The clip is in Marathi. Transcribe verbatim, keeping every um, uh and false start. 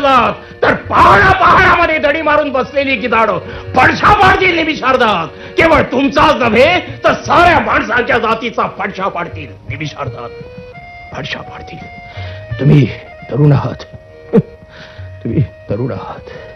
लागलात तर पहाडा पहाडामध्ये दडी मारून बसलेली गिधाडं फडशा पाडतील निमिषार्धात. केवळ तुमचाच नव्हे तर साऱ्या माणसांच्या जातीचा फडशा पाडतील निमिषार्धात. फडशा पाडतील. तुम्ही तरुण आहात, तुम्ही तरुण आहात.